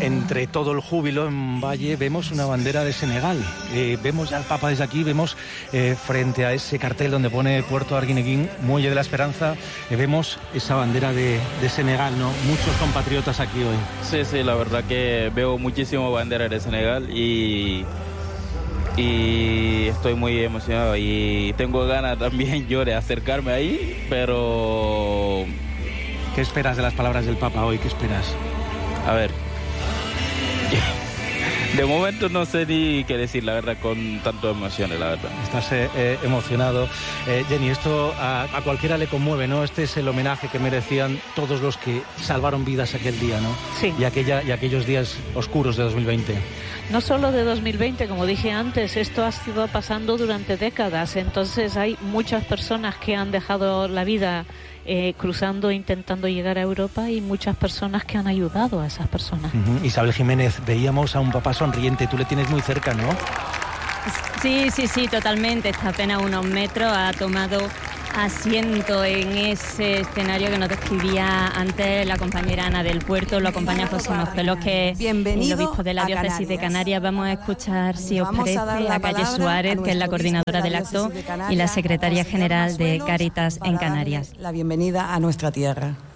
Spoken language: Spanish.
entre todo el júbilo en Valle vemos una bandera de Senegal. Vemos ya al Papa desde aquí, vemos frente a ese cartel donde pone Puerto Arguineguín, Muelle de la Esperanza, vemos esa bandera de Senegal, ¿no? Muchos compatriotas aquí hoy. Sí, la verdad que veo muchísimas banderas de Senegal y estoy muy emocionado y tengo ganas también yo de acercarme ahí, pero... ¿Qué esperas de las palabras del Papa hoy? ¿Qué esperas? A ver, de momento no sé ni qué decir, la verdad, con tantas emociones, la verdad. Estás emocionado. Jenny, esto a cualquiera le conmueve, ¿no? Este es el homenaje que merecían todos los que salvaron vidas aquel día, ¿no? Sí. Y aquellos días oscuros de 2020. No solo de 2020, como dije antes, esto ha sido pasando durante décadas. Entonces hay muchas personas que han dejado la vida cruzando, intentando llegar a Europa, y muchas personas que han ayudado a esas personas. Isabel Jiménez, veíamos a un papá sonriente, tú le tienes muy cerca, ¿no? Sí, totalmente, está apenas unos metros, ha tomado asiento en ese escenario que nos describía antes la compañera Ana del Puerto, lo acompaña José Mocelos, que es el obispo de la diócesis de Canarias. Vamos a escuchar, si os parece, a Calle Suárez, que es la coordinadora del acto, y la secretaria general de Cáritas en Canarias. La bienvenida a nuestra tierra.